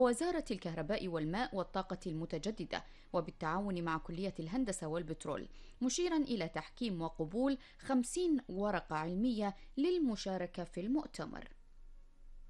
وزارة الكهرباء والماء والطاقة المتجددة وبالتعاون مع كلية الهندسة والبترول، مشيرا إلى تحكيم وقبول 50 ورقة علمية للمشاركة في المؤتمر.